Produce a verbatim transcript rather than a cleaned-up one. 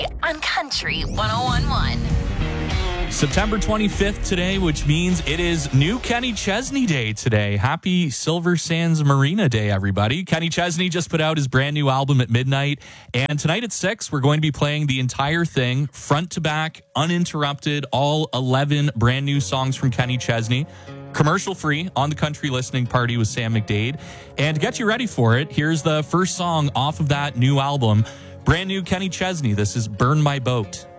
on Country one oh one point one. September twenty-fifth today, which means it is New Kenny Chesney Day today. Happy Silver Sands Marina Day, everybody. Kenny Chesney just put out his brand new album at midnight. And tonight at six, we're going to be playing the entire thing, front to back, uninterrupted, all eleven brand new songs from Kenny Chesney. Commercial free on the Country Listening Party with Sam McDade. And to get you ready for it, here's the first song off of that new album. Brand new Kenny Chesney. This is Burn My Boat.